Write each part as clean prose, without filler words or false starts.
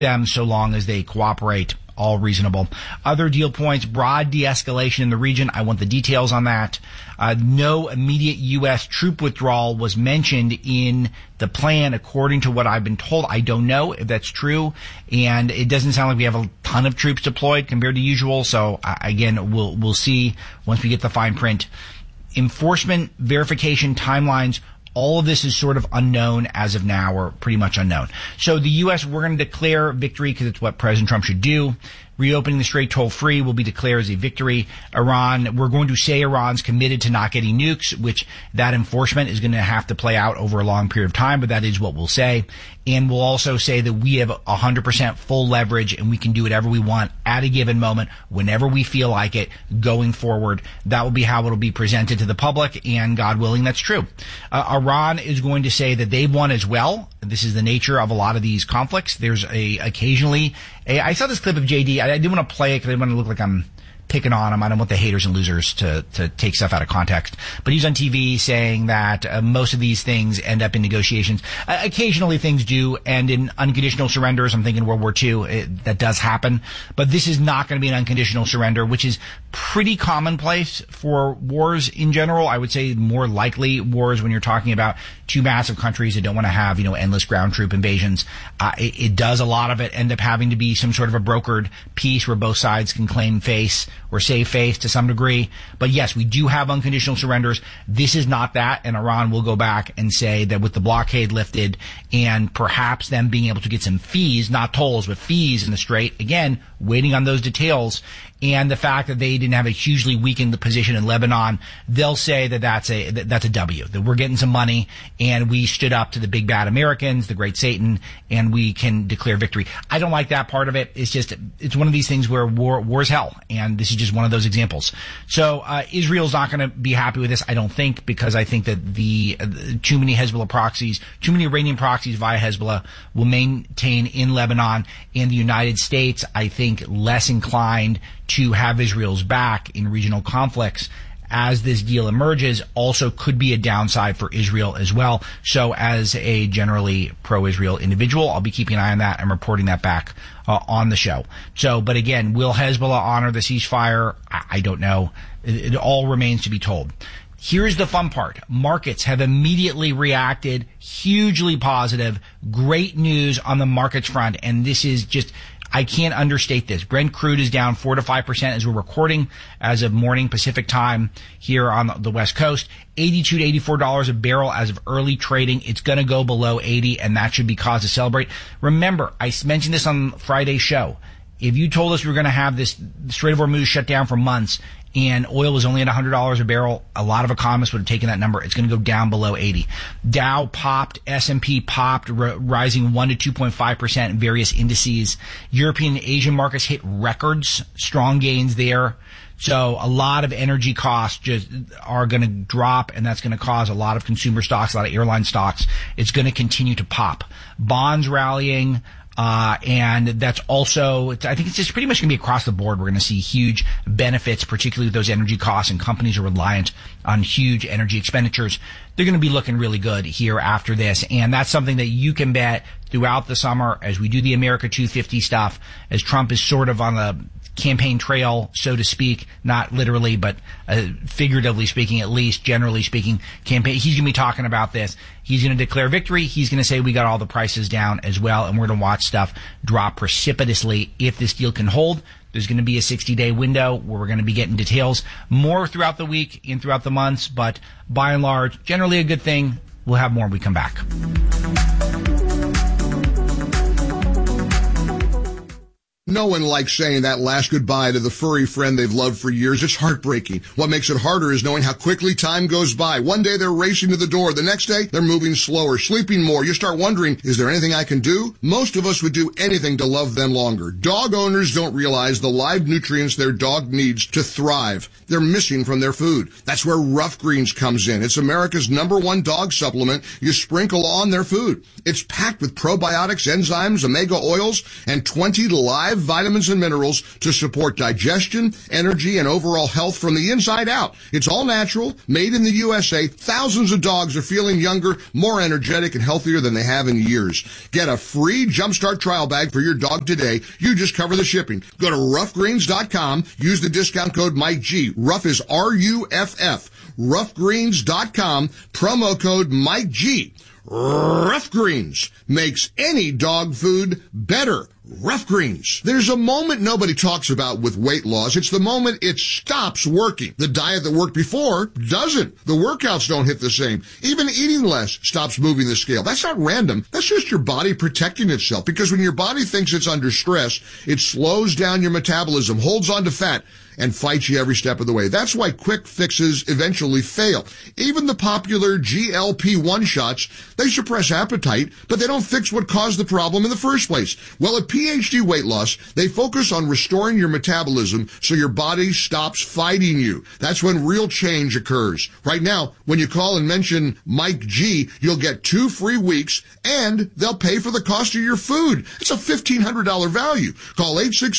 them so long as they cooperate. All reasonable. Other deal points, broad de-escalation in the region. I want the details on that. No immediate U.S. troop withdrawal was mentioned in the plan, according to what I've been told. I don't know if that's true, and it doesn't sound like we have a ton of troops deployed compared to usual. So again, we'll see once we get the fine print. Enforcement, verification, timelines. All of this is sort of unknown as of now, or pretty much unknown. So the U.S., we're going to declare victory because it's what President Trump should do. Reopening the Strait toll-free will be declared as a victory. Iran, we're going to say Iran's committed to not getting nukes, which that enforcement is going to have to play out over a long period of time, but that is what we'll say. And we'll also say that we have 100% full leverage and we can do whatever we want at a given moment, whenever we feel like it, going forward. That will be how it'll be presented to the public, and God willing, that's true. Iran is going to say that they've won as well. This is the nature of a lot of these conflicts. There's occasionally I saw this clip of JD. I didn't want to play it because I didn't want to look like I'm picking on him. I don't want the haters and losers to take stuff out of context. But he's on TV saying that most of these things end up in negotiations. Occasionally things do end in unconditional surrenders. I'm thinking World War II. That does happen. But this is not going to be an unconditional surrender, which is pretty commonplace for wars in general. I would say more likely wars when you're talking about two massive countries that don't want to have, endless ground troop invasions. It does a lot of it end up having to be some sort of a brokered peace where both sides can claim face or save face to some degree. But yes, we do have unconditional surrenders. This is not that, and Iran will go back and say that with the blockade lifted and perhaps them being able to get some fees, not tolls, but fees in the Strait, again, waiting on those details, and the fact that they didn't have a hugely weakened position in Lebanon, they'll say that that's a W, that we're getting some money and we stood up to the big bad Americans, the great Satan, and we can declare victory. I don't like that part of it. It's one of these things where war is hell, and this is just one of those examples. So Israel's not going to be happy with this, I don't think, because I think that too many Hezbollah proxies, too many Iranian proxies via Hezbollah will maintain in Lebanon. In the United States, I think less inclined to have Israel's back in regional conflicts as this deal emerges also could be a downside for Israel as well. So as a generally pro-Israel individual, I'll be keeping an eye on that and reporting that back on the show. So, but again, will Hezbollah honor the ceasefire? I don't know. It all remains to be told. Here's the fun part. Markets have immediately reacted, hugely positive, great news on the markets front, and this is just, I can't understate this. Brent crude is down 4 to 5% as we're recording as of morning Pacific time here on the West Coast. $82 to $84 a barrel as of early trading. It's going to go below 80, and that should be cause to celebrate. Remember, I mentioned this on Friday's show. If you told us we were going to have this Strait of Hormuz shut down for months and oil was only at $100 a barrel, a lot of economists would have taken that number. It's going to go down below 80. Dow popped, S&P popped, rising 1 to 2.5% in various indices. European and Asian markets hit records, strong gains there. So a lot of energy costs just are going to drop, and that's going to cause a lot of consumer stocks, a lot of airline stocks. It's going to continue to pop. Bonds rallying. And that's also, I think it's just pretty much going to be across the board. We're going to see huge benefits, particularly with those energy costs, and companies are reliant on huge energy expenditures. They're going to be looking really good here after this. And that's something that you can bet throughout the summer as we do the America 250 stuff, as Trump is sort of on the campaign trail, so to speak, not literally, but figuratively speaking, at least generally speaking, campaign. He's going to be talking about this. He's going to declare victory. He's going to say we got all the prices down as well, and we're going to watch stuff drop precipitously if this deal can hold. There's going to be a 60-day window where we're going to be getting details more throughout the week and throughout the months, but by and large, generally a good thing. We'll have more when we come back. No one likes saying that last goodbye to the furry friend they've loved for years. It's heartbreaking. What makes it harder is knowing how quickly time goes by. One day they're racing to the door. The next day they're moving slower, sleeping more. You start wondering, is there anything I can do? Most of us would do anything to love them longer. Dog owners don't realize the live nutrients their dog needs to thrive. They're missing from their food. That's where Rough Greens comes in. It's America's #1 dog supplement you sprinkle on their food. It's packed with probiotics, enzymes, omega oils, and 20 live vitamins and minerals to support digestion, energy, and overall health from the inside out. It's all natural, made in the USA. Thousands of dogs are feeling younger, more energetic, and healthier than they have in years. Get a free Jumpstart trial bag for your dog today. You just cover the shipping. Go to roughgreens.com. Use the discount code Mike G. Rough is RUFF. Roughgreens.com. Promo code Mike G. Rough Greens makes any dog food better. Rough Greens. There's a moment nobody talks about with weight loss. It's the moment it stops working. The diet that worked before doesn't. The workouts don't hit the same. Even eating less stops moving the scale. That's not random. That's just your body protecting itself, because when your body thinks it's under stress, it slows down your metabolism, holds on to fat, and fights you every step of the way. That's why quick fixes eventually fail. Even the popular GLP-1 shots, they suppress appetite, but they don't fix what caused the problem in the first place. Well, at PhD Weight Loss, they focus on restoring your metabolism so your body stops fighting you. That's when real change occurs. Right now, when you call and mention Mike G, you'll get 2 free weeks, and they'll pay for the cost of your food. It's a $1,500 value. Call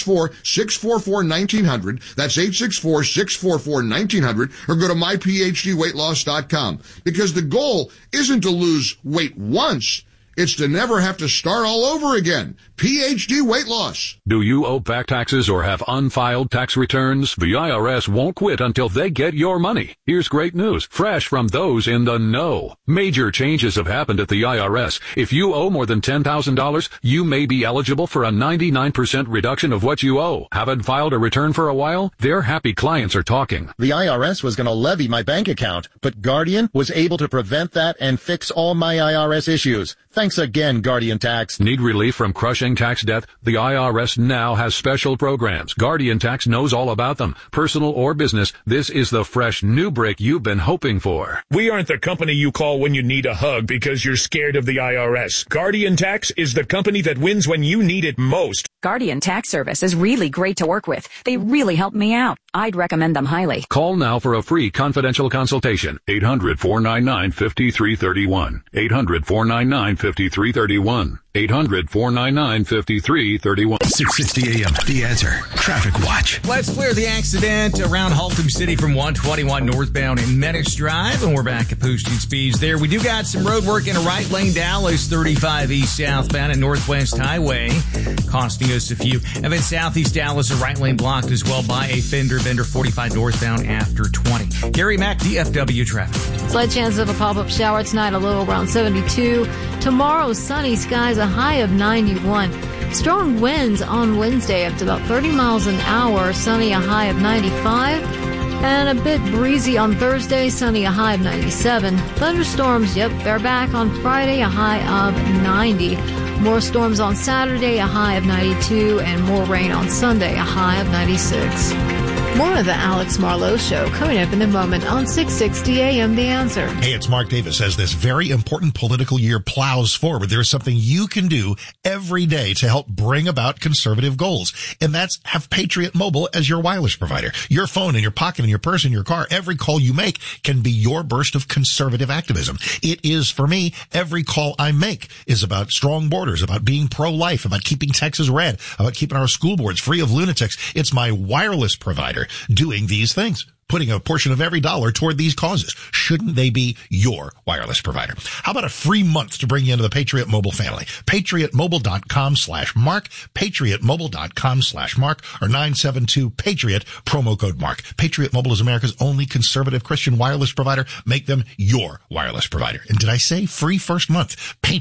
864-644-1900. That's 864-644-1900, or go to myphdweightloss.com. Because the goal isn't to lose weight once, it's to never have to start all over again. PhD Weight Loss. Do you owe back taxes or have unfiled tax returns? The IRS won't quit until they get your money. Here's great news, fresh from those in the know. Major changes have happened at the IRS. If you owe more than $10,000, you may be eligible for a 99% reduction of what you owe. Haven't filed a return for a while? Their happy clients are talking. The IRS was going to levy my bank account, but Guardian was able to prevent that and fix all my IRS issues. Thanks again, Guardian Tax. Need relief from crushing tax debt? The IRS now has special programs. Guardian Tax knows all about them. Personal or business, this is the fresh new break you've been hoping for. We aren't the company you call when you need a hug because you're scared of the IRS. Guardian Tax is the company that wins when you need it most. Guardian Tax Service is really great to work with. They really helped me out. I'd recommend them highly. Call now for a free confidential consultation. 800-499-5331. 800-499-5331. 800-499-5331. 660 AM. The Answer. Traffic Watch. Let's clear the accident around Haltom City from 121 northbound in Menace Drive, and we're back at posted speeds there. We do got some road work in a right lane, Dallas 35 east southbound at Northwest Highway, costing us a few. And then southeast Dallas, a right lane blocked as well by a fender bender 45 northbound after 20. Gary Mack, DFW traffic. Slight chance of a pop-up shower tonight, a low around 72. Tomorrow, sunny skies, a high of 91. Strong winds on Wednesday up to about 30 miles an hour, sunny, a high of 95. And a bit breezy on Thursday, sunny, a high of 97. Thunderstorms, they're back on Friday, a high of 90. More storms on Saturday, a high of 92. And more rain on Sunday, a high of 96. More of the Alex Marlowe Show coming up in a moment on 660 AM The Answer. Hey, it's Mark Davis. As this very important political year plows forward, there's something you can do every day to help bring about conservative goals. And that's have Patriot Mobile as your wireless provider. Your phone in your pocket, in your purse, in your car, every call you make can be your burst of conservative activism. It is, for me, every call I make is about strong borders, about being pro-life, about keeping Texas red, about keeping our school boards free of lunatics. It's my wireless provider doing these things, putting a portion of every dollar toward these causes. Shouldn't they be your wireless provider? How about a free month to bring you into the Patriot Mobile family? PatriotMobile.com/Mark, PatriotMobile.com/Mark, or 972-PATRIOT, promo code Mark. Patriot Mobile is America's only conservative Christian wireless provider. Make them your wireless provider. And did I say free first month?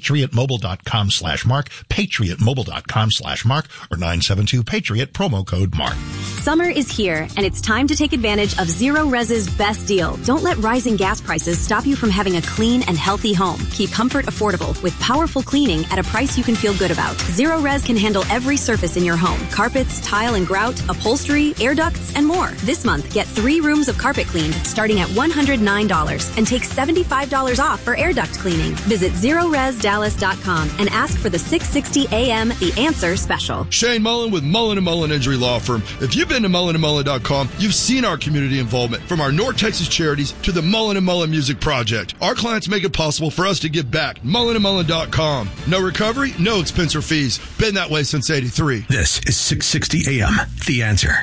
PatriotMobile.com/Mark, PatriotMobile.com/Mark, or 972-PATRIOT, promo code Mark. Summer is here, and it's time to take advantage of Zero Res's best deal. Don't let rising gas prices stop you from having a clean and healthy home. Keep comfort affordable with powerful cleaning at a price you can feel good about. Zero Res can handle every surface in your home. Carpets, tile and grout, upholstery, air ducts, and more. This month, get 3 rooms of carpet cleaned starting at $109 and take $75 off for air duct cleaning. Visit ZeroResDallas.com and ask for the 660 AM The Answer special. Shane Mullen with Mullen & Mullen Injury Law Firm. If you've been to MullenandMullen.com, you've seen our community involvement, from our North Texas charities to the Mullen & Mullen Music Project. Our clients make it possible for us to give back. MullenandMullen.com. No recovery, no expense or fees. Been that way since 83. This is 660 AM. The Answer.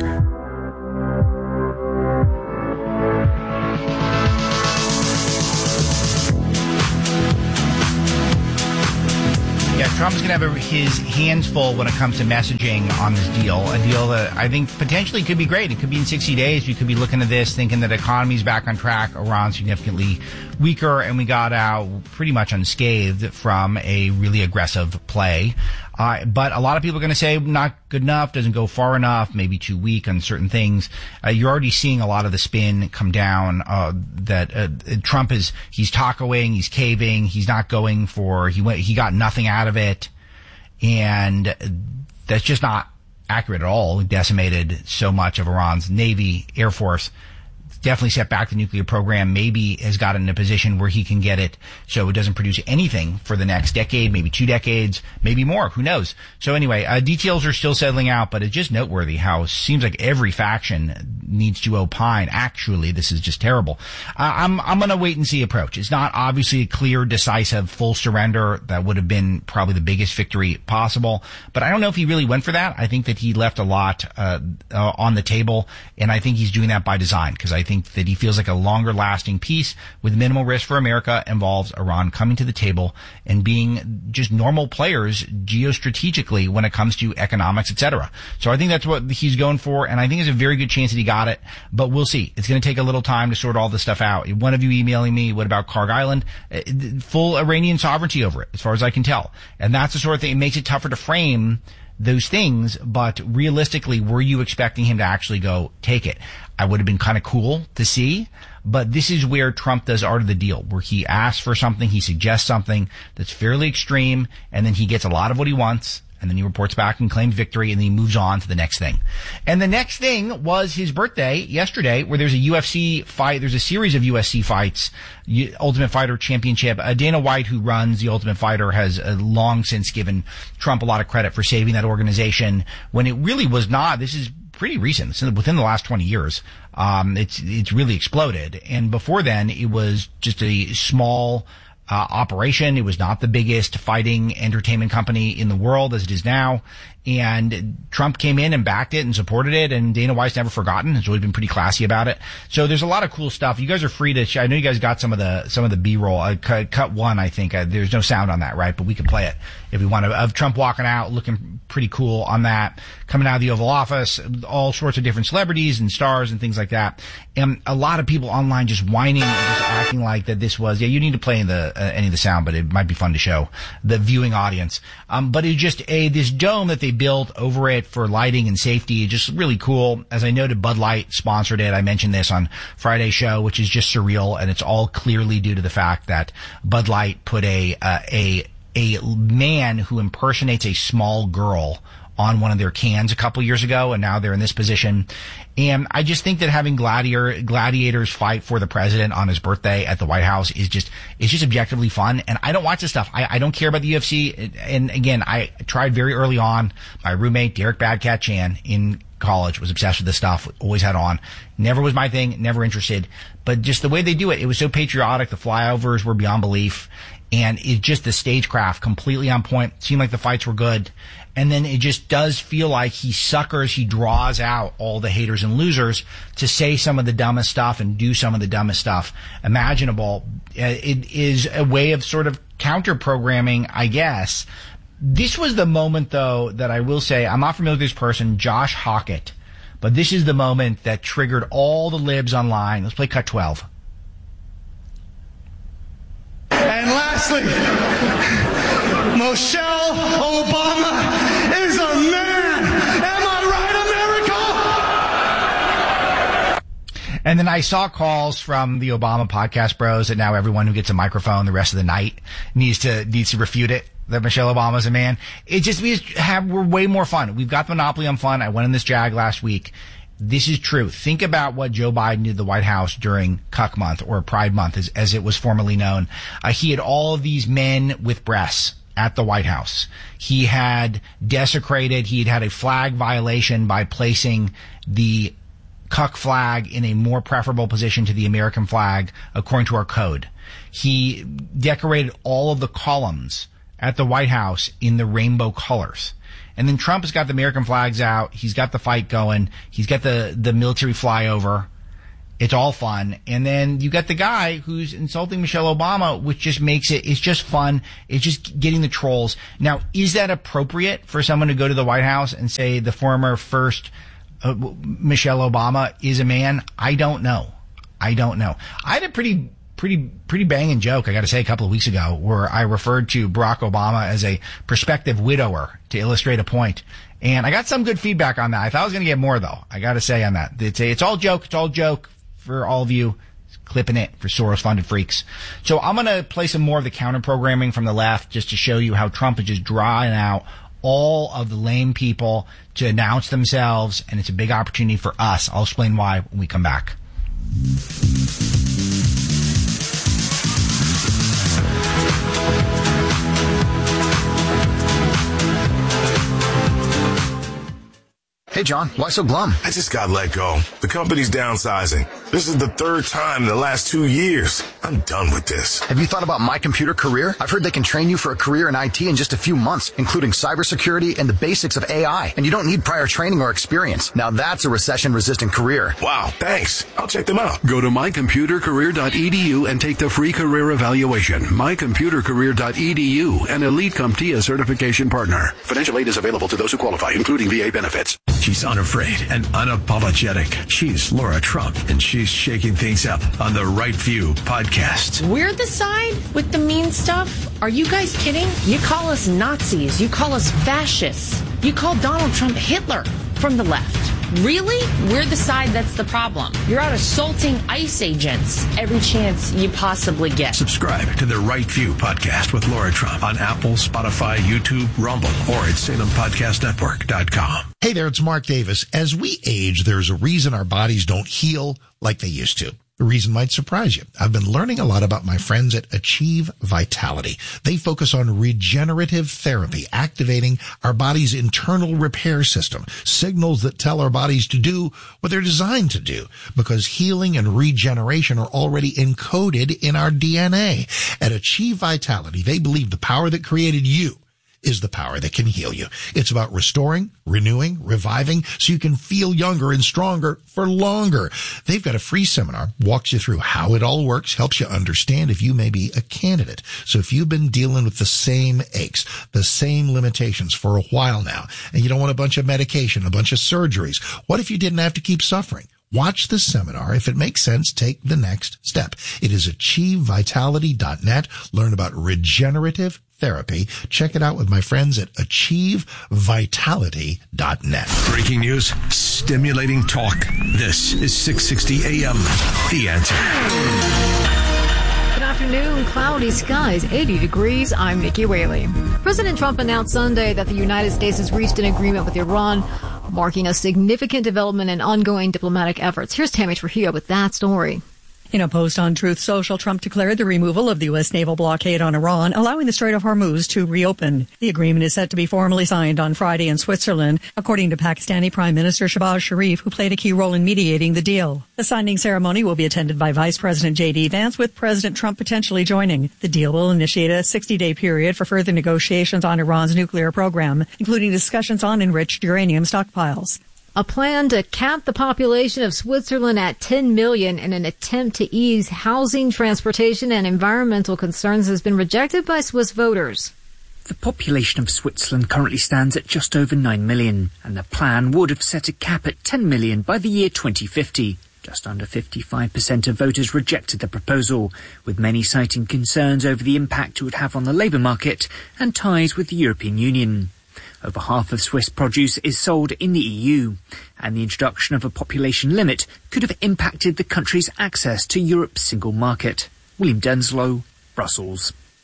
Yeah, Trump's going to have his hands full when it comes to messaging on this deal, a deal that I think potentially could be great. It could be in 60 days. We could be looking at this thinking that economy's back on track, Iran significantly weaker, and we got out pretty much unscathed from a really aggressive play. But a lot of people are going to say not good enough, doesn't go far enough, maybe too weak on certain things. You're already seeing a lot of the spin come down, that Trump he's tacoing, he's caving, he's not going for, he got nothing out of it. And that's just not accurate at all. He decimated so much of Iran's Navy, Air Force. Definitely set back the nuclear program, maybe has gotten in a position where he can get it so it doesn't produce anything for the next decade, maybe 2 decades, maybe more, who knows. So anyway, details are still settling out, but it's just noteworthy how it seems like every faction needs to opine, actually, this is just terrible. I'm gonna wait and see approach. It's not obviously a clear, decisive, full surrender. That would have been probably the biggest victory possible, but I don't know if he really went for that. I think that he left a lot on the table, and I think he's doing that by design, because I think that he feels like a longer lasting peace with minimal risk for America involves Iran coming to the table and being just normal players geostrategically when it comes to economics, etc. So I think that's what he's going for, and I think there's a very good chance that he got it, but we'll see. It's going to take a little time to sort all this stuff out. One of you emailing me, what about Karg Island? Full Iranian sovereignty over it, as far as I can tell. And that's the sort of thing, it makes it tougher to frame those things, but realistically, were you expecting him to actually go take it? I would have been kind of cool to see, but this is where Trump does art of the deal, where he asks for something, he suggests something that's fairly extreme, and then he gets a lot of what he wants, and then he reports back and claims victory, and then he moves on to the next thing. And the next thing was his birthday yesterday, where there's a UFC fight, there's a series of UFC fights, Ultimate Fighter Championship. Dana White, who runs the Ultimate Fighter, has long since given Trump a lot of credit for saving that organization when it really was not. This is pretty recent. It's within the last 20 years. It's really exploded. And before then, it was just a small operation. It was not the biggest fighting entertainment company in the world as it is now. And Trump came in and backed it and supported it, and Dana White's never forgotten. Has always been pretty classy about it. So there's a lot of cool stuff. You guys are free to, I know you guys got some of the B-roll. Cut one, I think. There's no sound on that, right? But we can play it if we want to. Of Trump walking out, looking pretty cool on that, coming out of the Oval Office, all sorts of different celebrities and stars and things like that. And a lot of people online just whining and just acting like that this was, you need to play any of the sound, but it might be fun to show the viewing audience. But it's just this dome that they built over it for lighting and safety, just really cool. As I noted, Bud Light sponsored it. I mentioned this on Friday's show, which is just surreal, and it's all clearly due to the fact that Bud Light put a man who impersonates a small girl on one of their cans a couple years ago, and now they're in this position. And I just think that having gladiators fight for the president on his birthday at the White House is just objectively fun. And I don't watch this stuff. I don't care about the UFC. And again, I tried very early on. My roommate, Derek Badcat Chan, in college, was obsessed with this stuff, always had on. Never was my thing, never interested. But just the way they do it, it was so patriotic. The flyovers were beyond belief. And it's just the stagecraft completely on point. Seemed like the fights were good. And then it just does feel like he draws out all the haters and losers to say some of the dumbest stuff and do some of the dumbest stuff imaginable. It is a way of sort of counter-programming, I guess. This was the moment, though, that I will say, I'm not familiar with this person, Josh Hockett, but this is the moment that triggered all the libs online. Let's play cut 12. And lastly, Michelle Obama is a man. Am I right, America? And then I saw calls from the Obama podcast bros that now everyone who gets a microphone the rest of the night needs to refute it, that Michelle Obama's a man. It just we're way more fun. We've got the monopoly on fun. I went in this Jag last week. This is true. Think about what Joe Biden did at the White House during Cuck Month, or Pride Month, as it was formerly known. He had all of these men with breasts at the White House. He had desecrated, he'd had a flag violation by placing the cuck flag in a more preferable position to the American flag according to our code. He decorated all of the columns at the White House in the rainbow colors. And then Trump has got the American flags out. He's got the fight going. He's got the military flyover. It's all fun. And then you got the guy who's insulting Michelle Obama, which just makes it's just fun. It's just getting the trolls. Now, is that appropriate for someone to go to the White House and say the former first Michelle Obama is a man? I don't know. I had a pretty banging joke, I got to say, a couple of weeks ago, where I referred to Barack Obama as a prospective widower to illustrate a point. And I got some good feedback on that. I thought I was going to get more, though. I got to say on that. It's all joke. It's all joke for all of you clipping it for Soros-funded freaks. So I'm going to play some more of the counter-programming from the left just to show you how Trump is just drawing out all of the lame people to announce themselves, and it's a big opportunity for us. I'll explain why when we come back. Hey, John, why so glum? I just got let go. The company's downsizing. This is the third time in the last 2 years. I'm done with this. Have you thought about My Computer Career? I've heard they can train you for a career in IT in just a few months, including cybersecurity and the basics of AI. And you don't need prior training or experience. Now that's a recession-resistant career. Wow, thanks. I'll check them out. Go to mycomputercareer.edu and take the free career evaluation. mycomputercareer.edu, an Elite CompTIA certification partner. Financial aid is available to those who qualify, including VA benefits. She's unafraid and unapologetic. She's Laura Trump, and she's shaking things up on the Right View podcast. We're the side with the mean stuff? Are you guys kidding? You call us Nazis. You call us fascists. You call Donald Trump Hitler from the left. Really? We're the side that's the problem. You're out assaulting ICE agents every chance you possibly get. Subscribe to the Right View podcast with Laura Trump on Apple, Spotify, YouTube, Rumble, or at SalemPodcastNetwork.com. Hey there, it's Mark Davis. As we age, there's a reason our bodies don't heal like they used to. The reason might surprise you. I've been learning a lot about my friends at Achieve Vitality. They focus on regenerative therapy, activating our body's internal repair system, signals that tell our bodies to do what they're designed to do, because healing and regeneration are already encoded in our DNA. At Achieve Vitality, they believe the power that created you is the power that can heal you. It's about restoring, renewing, reviving, so you can feel younger and stronger for longer. They've got a free seminar, walks you through how it all works, helps you understand if you may be a candidate. So if you've been dealing with the same aches, the same limitations for a while now, and you don't want a bunch of medication, a bunch of surgeries, what if you didn't have to keep suffering? Watch the seminar. If it makes sense, take the next step. It is achievevitality.net. Learn about regenerative therapy. Check it out with my friends at achievevitality.net. Breaking news, stimulating talk. This is 660 AM. The Answer. Good afternoon. Cloudy skies, 80 degrees. I'm Nikki Whaley. President Trump announced Sunday that the United States has reached an agreement with Iran, marking a significant development in ongoing diplomatic efforts. Here's Tammy Trujillo with that story. In a post on Truth Social, Trump declared the removal of the U.S. naval blockade on Iran, allowing the Strait of Hormuz to reopen. The agreement is set to be formally signed on Friday in Switzerland, according to Pakistani Prime Minister Shehbaz Sharif, who played a key role in mediating the deal. The signing ceremony will be attended by Vice President J.D. Vance, with President Trump potentially joining. The deal will initiate a 60-day period for further negotiations on Iran's nuclear program, including discussions on enriched uranium stockpiles. A plan to cap the population of Switzerland at 10 million in an attempt to ease housing, transportation, and environmental concerns has been rejected by Swiss voters. The population of Switzerland currently stands at just over 9 million, and the plan would have set a cap at 10 million by the year 2050. Just under 55% of voters rejected the proposal, with many citing concerns over the impact it would have on the labour market and ties with the European Union. Over half of Swiss produce is sold in the EU, and the introduction of a population limit could have impacted the country's access to Europe's single market. William Denslow, Brussels.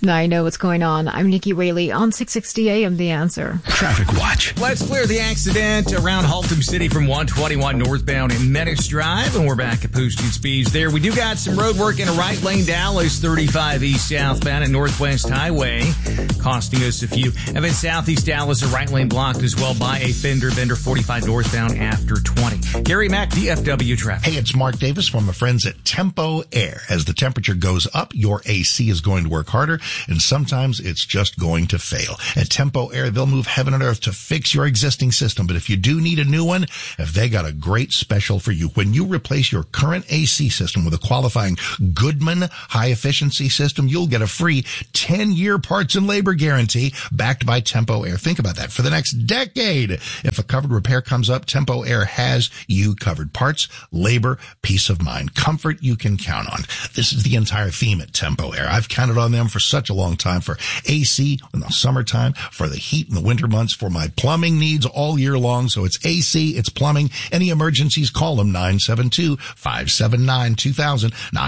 Now I know what's going on. I'm Nikki Rayleigh on 660 AM The Answer. Traffic Watch. Let's clear the accident around Haltom City from 121 northbound in Menace Drive, and we're back at posted speeds there. We do got some road work in a right lane Dallas 35 east southbound at Northwest Highway, costing us a few. And then southeast Dallas, a right lane blocked as well by a fender bender 45 northbound after 20. Gary Mack, DFW traffic. Hey, it's Mark Davis from my friends at Tempo Air. As the temperature goes up, your AC is going to work harder, and sometimes it's just going to fail. At Tempo Air, they'll move heaven and earth to fix your existing system. But if you do need a new one, they got a great special for you. When you replace your current AC system with a qualifying Goodman high-efficiency system, you'll get a free 10-year parts and labor guarantee backed by Tempo Air. Think about that. For the next decade, if a covered repair comes up, Tempo Air has you covered. Parts, labor, peace of mind, comfort you can count on. This is the entire theme at Tempo Air. I've counted on them for such a long time, for AC in the summertime, for the heat in the winter months, for my plumbing needs all year long. So it's AC, it's plumbing. Any emergencies, call them 972-579-2000,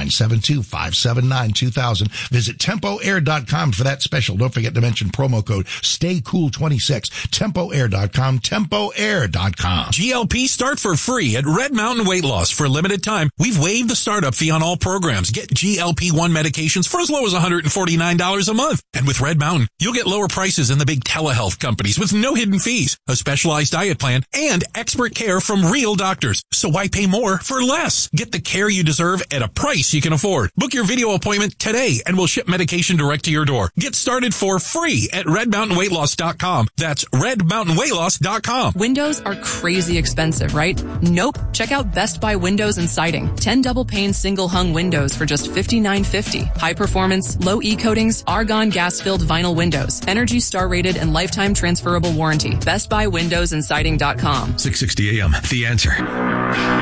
972-579-2000. Visit TempoAir.com for that special. Don't forget to mention promo code STAYCOOL26. TempoAir.com, TempoAir.com. GLP start for free at Red Mountain Weight Loss. For a limited time, we've waived the startup fee on all programs. Get GLP-1 medications for as low as $149 a month. And with Red Mountain, you'll get lower prices than the big telehealth companies with no hidden fees, a specialized diet plan, and expert care from real doctors. So why pay more for less? Get the care you deserve at a price you can afford. Book your video appointment today and we'll ship medication direct to your door. Get started for free at RedMountainWeightLoss.com. That's RedMountainWeightLoss.com. Windows are crazy expensive, right? Nope. Check out Best Buy Windows and Siding. 10 double pane single hung windows for just $59.50. High performance, low E coatings, argon gas filled vinyl windows. Energy Star rated and lifetime transferable warranty. Bestbuywindowsandsiding.com. 660 AM, The Answer.